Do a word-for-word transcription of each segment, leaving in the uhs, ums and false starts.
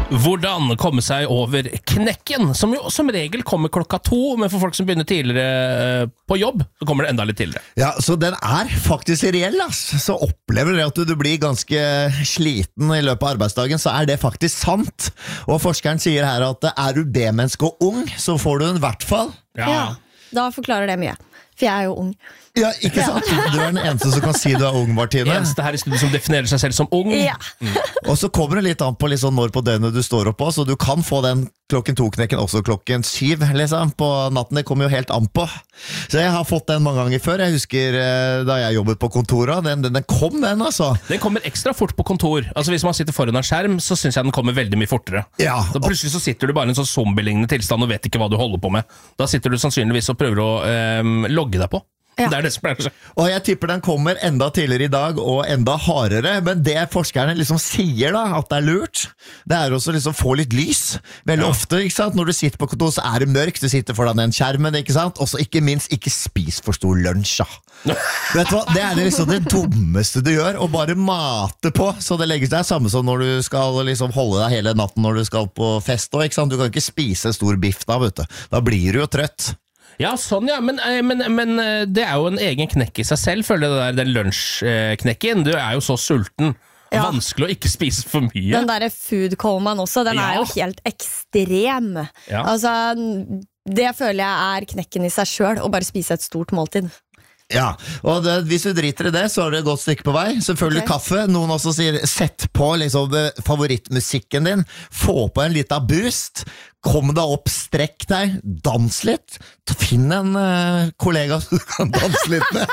Hvordan komme seg over knekken, som jo som regel kommer klokka to, men for folk som begynner tidligere på jobb, så kommer det enda litt tidligere. Ja, så den er faktisk reell, ass. Så opplever du at du blir ganske sliten i løpet av arbeidsdagen, så er det faktisk sant. Og forskeren sier her at er du B-menneske og ung, så får du den i hvert fall. Ja. ja, da forklarer det mye. For jeg er jo ung. Ja, ikke sant? Du er den eneste som kan si du er ung, Martine. Eneste her i studiet som definerer seg selv som ung. Ja. Mm. Og så kommer det litt an på liksom når på døgnet du står opp på, så du kan få den klokken to-knekken også klokken syv, liksom, på natten. Det kommer jo helt an på. Så jeg har fått den mange ganger før. Jeg husker da jeg jobbet på kontoret, den, den, den kom den, altså. Den kommer ekstra fort på kontor. Altså hvis man sitter foran en skjerm, så synes jeg den kommer veldig mye fortere. Ja. Da plutselig så sitter du bare i en sånn zombie-lignende tilstand og vet ikke hva du holder på med. Da sitter du sannsynligvis og prøver å um, logge deg på. Ja. Det er det som pleier å skje. Og jeg tipper den kommer enda tidligere i dag og enda hardere, men det forskerne liksom sier da, at det er lurt, det er også liksom få litt lys. Veldig ja. ofte, ikke sant? Når du sitter på kontor så er det mørkt, du sitter foran den skjermen, ikke sant? Og så ikke minst, ikke spis for stor lunsj, ja. Vet du hva? Det er det liksom det dummeste du gjør, å bare mate på, så det legger seg samme som når du skal liksom holde deg hele natten når du skal på fest, ikke sant? Du kan ikke spise en stor biff da, vet du. Da blir du jo trøtt. Ja, sånn ja, men, men, men det er jo en egen knekk i seg selv, føler jeg det der, den lunsjknekken. Du er jo så sulten. Ja. Vanskelig å ikke spise for mye. Den der food comaen også, den ja. er jo helt ekstrem. Ja. Altså, det føler jeg er knekken i seg selv, å bare spise et stort måltid. Ja, og det, hvis du driter i det, så har du et godt stykke på vei. Selvfølgelig okay. kaffe. Noen også sier, sett på liksom, favorittmusikken din. Få på en liten boost. Kom deg opp, strekk deg, dans litt. Finn en uh, kollega som du kan danse litt med.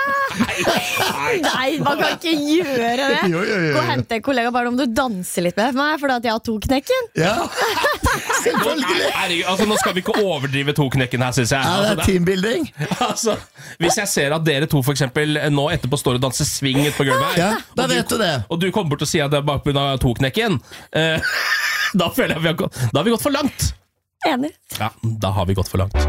Nei, man kan ikke gjøre det. Jo, jo, jo, jo. Gå og hente en kollega bare om du danser litt med meg, fordi at jeg har to knekken. Ja, selvfølgelig. Nå, altså, nå skal vi ikke overdrive to knekken her, synes jeg. Ja, det er altså, teambuilding. Altså, hvis jeg ser at dere to for eksempel nå etterpå står og danser swing ut på gulvet, ja, da vet du, du det. Og du kommer bort og sier at det er bare på grunn av to knekken, uh, da føler jeg vi har gått, da har vi gått for langt. Enig. Ja, da har vi gått for langt.